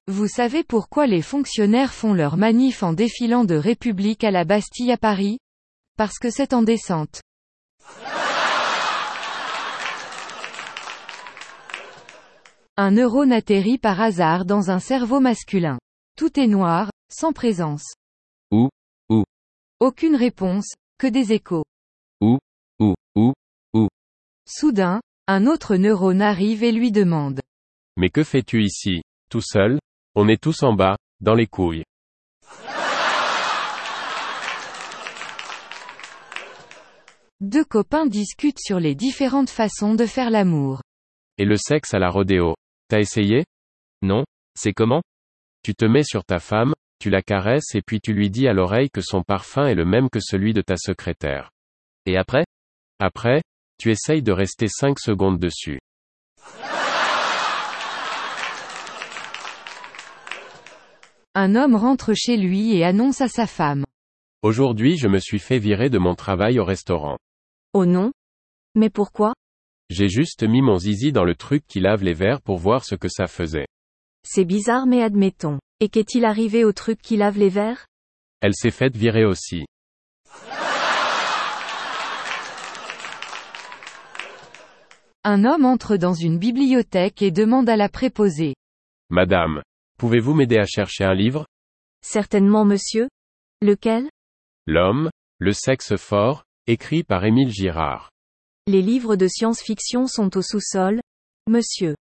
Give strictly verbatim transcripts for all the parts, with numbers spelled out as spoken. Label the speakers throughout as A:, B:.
A: Vous savez pourquoi les fonctionnaires font leur manif en défilant de République à la Bastille à Paris? Parce que c'est en descente. Un neurone atterrit par hasard dans un cerveau masculin. Tout est noir, sans présence.
B: Où? Où?
A: Aucune réponse, que des échos.
B: Où? Où? Où? Où?
A: Soudain, un autre neurone arrive et lui demande.
B: Mais que fais-tu ici, tout seul? On est tous en bas, dans les couilles.
A: Deux copains discutent sur les différentes façons de faire l'amour.
B: Et le sexe à la rodéo? T'as essayé?
C: Non, c'est comment?
B: Tu te mets sur ta femme, tu la caresses et puis tu lui dis à l'oreille que son parfum est le même que celui de ta secrétaire.
C: Et après?
B: Après, tu essayes de rester cinq secondes dessus.
A: Un homme rentre chez lui et annonce à sa femme.
B: Aujourd'hui je me suis fait virer de mon travail au restaurant.
D: Oh non? Mais pourquoi?
B: J'ai juste mis mon zizi dans le truc qui lave les verres pour voir ce que ça faisait.
D: C'est bizarre mais admettons. Et qu'est-il arrivé au truc qui lave les verres?
B: Elle s'est faite virer aussi.
A: Un homme entre dans une bibliothèque et demande à la préposée.
B: Madame, pouvez-vous m'aider à chercher un livre?
D: Certainement monsieur. Lequel?
B: L'homme, le sexe fort, écrit par Émile Girard.
D: Les livres de science-fiction sont au sous-sol, monsieur.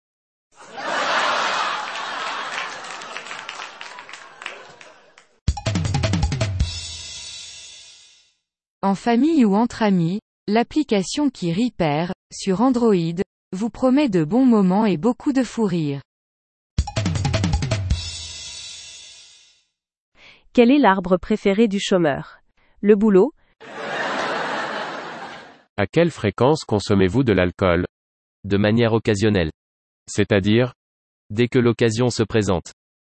A: En famille ou entre amis, l'application qui rit perd, sur Android, vous promet de bons moments et beaucoup de fou rire.
D: Quel est l'arbre préféré du chômeur? Le boulot?
B: À quelle fréquence consommez-vous de l'alcool?
C: De manière occasionnelle.
B: C'est-à-dire?
C: Dès que l'occasion se présente.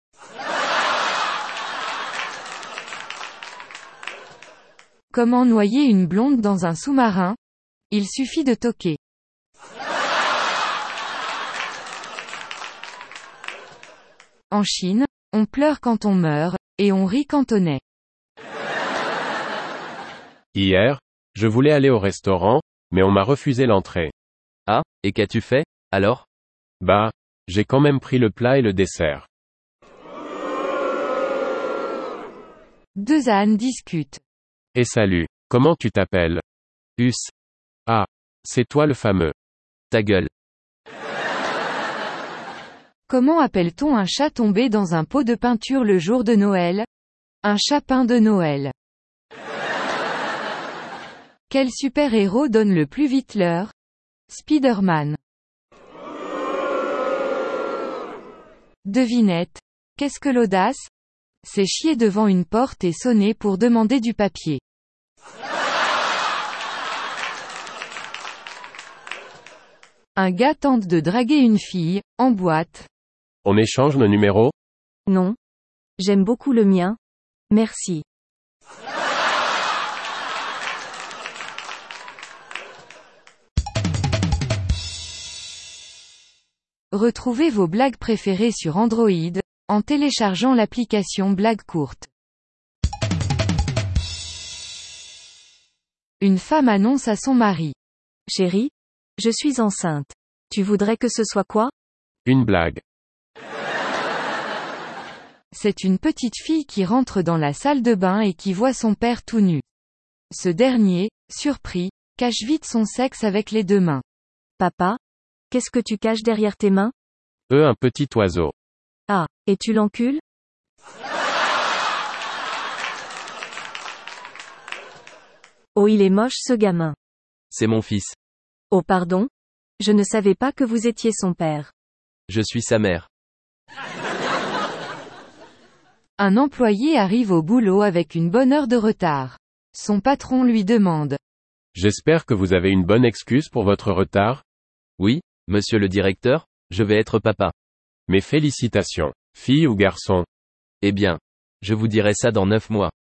A: Comment noyer une blonde dans un sous-marin? Il suffit de toquer. En Chine, on pleure quand on meurt, et on rit quand on est.
B: Hier, je voulais aller au restaurant, mais on m'a refusé l'entrée.
C: Ah, et qu'as-tu fait, alors?
B: Bah, j'ai quand même pris le plat et le dessert.
A: Deux ânes discutent.
B: Et salut, comment tu t'appelles?
C: Us.
B: Ah, c'est toi le fameux.
C: Ta gueule.
A: Comment appelle-t-on un chat tombé dans un pot de peinture le jour de Noël? Un chapin de Noël. Quel super-héros donne le plus vite l'heure? Spider-Man. Devinette. Qu'est-ce que l'audace? C'est chier devant une porte et sonner pour demander du papier. Un gars tente de draguer une fille, en boîte.
B: On échange nos numéros?
D: Non. J'aime beaucoup le mien. Merci.
A: Retrouvez vos blagues préférées sur Android, en téléchargeant l'application Blagues courtes. Une femme annonce à son mari.
D: Chérie, je suis enceinte. Tu voudrais que ce soit quoi?
B: Une blague.
A: C'est une petite fille qui rentre dans la salle de bain et qui voit son père tout nu. Ce dernier, surpris, cache vite son sexe avec les deux mains.
D: Papa? Qu'est-ce que tu caches derrière tes mains?
B: Eux un petit oiseau.
D: Ah, et tu l'encules? Oh, il est moche ce gamin.
C: C'est mon fils.
D: Oh pardon? Je ne savais pas que vous étiez son père.
C: Je suis sa mère.
A: Un employé arrive au boulot avec une bonne heure de retard. Son patron lui demande.
B: J'espère que vous avez une bonne excuse pour votre retard?
C: Oui, monsieur le directeur, je vais être papa.
B: Mes félicitations, fille ou garçon?
C: Eh bien, je vous dirai ça dans neuf mois.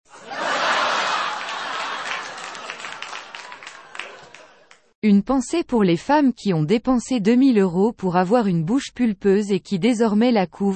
A: Une pensée pour les femmes qui ont dépensé deux mille euros pour avoir une bouche pulpeuse et qui désormais la couvrent.